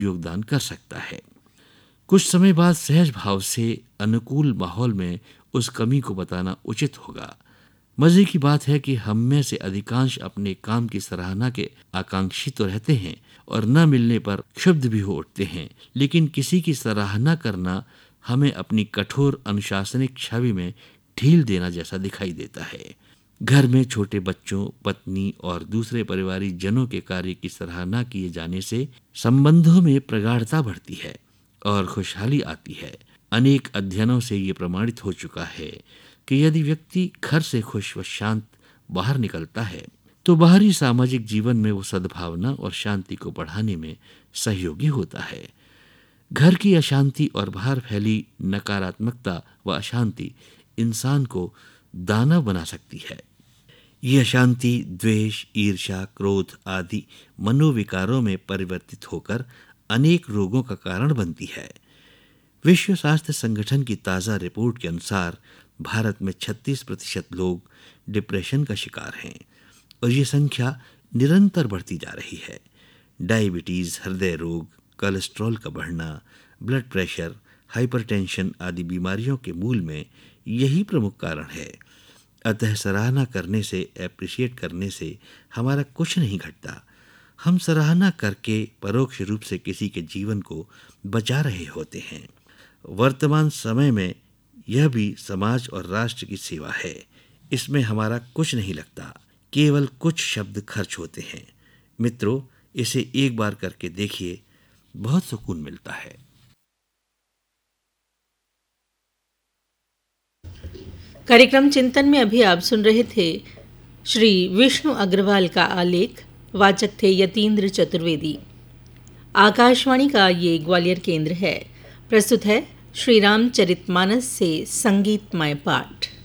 योगदान कर सकता है। कुछ समय बाद सहज भाव से अनुकूल माहौल में उस कमी को बताना उचित होगा। मजे की बात है कि हम में से अधिकांश अपने काम की सराहना के आकांक्षी तो रहते हैं और न मिलने पर क्षुब्ध भी हो उठते हैं, लेकिन किसी की सराहना करना हमें अपनी कठोर अनुशासनिक छवि में ढील देना जैसा दिखाई देता है। घर में छोटे बच्चों, पत्नी और दूसरे पारिवारिक जनों के कार्य की सराहना किए जाने से संबंधों में प्रगाढ़ता बढ़ती है और खुशहाली आती है। अनेक अध्ययनों से ये प्रमाणित हो चुका है कि यदि व्यक्ति घर से खुश व शांत बाहर निकलता है तो बाहरी सामाजिक जीवन में वो सद्भावना और शांति को बढ़ाने में सहयोगी होता है। घर की अशांति और बाहर फैली नकारात्मकता व अशांति इंसान को दानव बना सकती है। ये अशांति द्वेष, ईर्ष्या, क्रोध आदि मनोविकारों में परिवर्तित होकर अनेक रोगों का कारण बनती है। विश्व स्वास्थ्य संगठन की ताज़ा रिपोर्ट के अनुसार भारत में 36% लोग डिप्रेशन का शिकार हैं और ये संख्या निरंतर बढ़ती जा रही है। डायबिटीज़, हृदय रोग, कोलेस्ट्रॉल का बढ़ना, ब्लड प्रेशर, हाइपरटेंशन आदि बीमारियों के मूल में यही प्रमुख कारण है। अतः सराहना करने से, एप्रिशिएट करने से हमारा कुछ नहीं घटता। हम सराहना करके परोक्ष रूप से किसी के जीवन को बचा रहे होते हैं। वर्तमान समय में यह भी समाज और राष्ट्र की सेवा है। इसमें हमारा कुछ नहीं लगता, केवल कुछ शब्द खर्च होते हैं। मित्रों, इसे एक बार करके देखिए, बहुत सुकून मिलता है। कार्यक्रम चिंतन में अभी आप सुन रहे थे श्री विष्णु अग्रवाल का आलेख। वाचक थे यतीन्द्र चतुर्वेदी। आकाशवाणी का ये ग्वालियर केंद्र है। प्रस्तुत है श्री रामचरितमानस से संगीतमय पाठ।